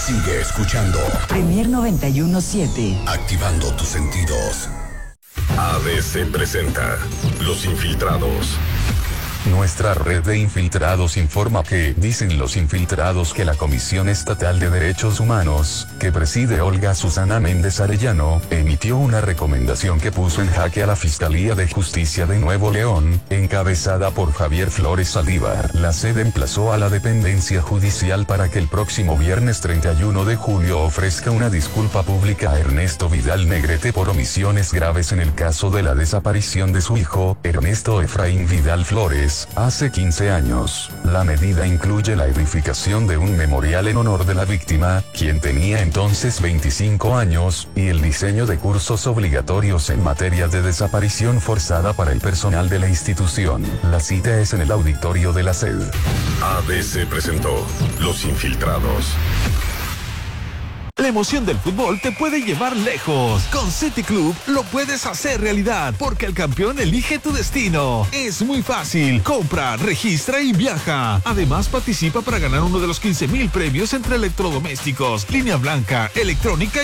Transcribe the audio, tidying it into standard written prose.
Sigue escuchando Premier 91.7. Activando tus sentidos. ABC presenta Los Infiltrados. Nuestra red de infiltrados informa que, dicen los infiltrados, que la Comisión Estatal de Derechos Humanos, que preside Olga Susana Méndez Arellano, emitió una recomendación que puso en jaque a la Fiscalía de Justicia de Nuevo León, encabezada por Javier Flores Saldívar. La sede emplazó a la dependencia judicial para que el próximo viernes 31 de julio ofrezca una disculpa pública a Ernesto Vidal Negrete por omisiones graves en el caso de la desaparición de su hijo, Ernesto Efraín Vidal Flores, hace 15 años. La medida incluye la edificación de un memorial en honor de la víctima, quien tenía entonces 25 años, y el diseño de cursos obligatorios en materia de desaparición forzada para el personal de la institución. La cita es en el auditorio de la SED. ABC presentó Los Infiltrados. La emoción del fútbol te puede llevar lejos. Con City Club lo puedes hacer realidad, porque el campeón elige tu destino. Es muy fácil. Compra, registra y viaja. Además, participa para ganar uno de los 15,000 premios entre electrodomésticos, línea blanca, electrónica